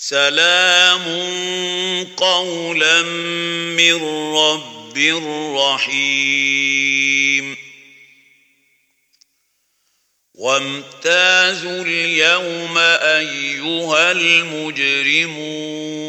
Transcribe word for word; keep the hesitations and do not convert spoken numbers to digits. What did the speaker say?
سلام قولا من رب رحيم. وامتازوا اليوم أيها المجرمون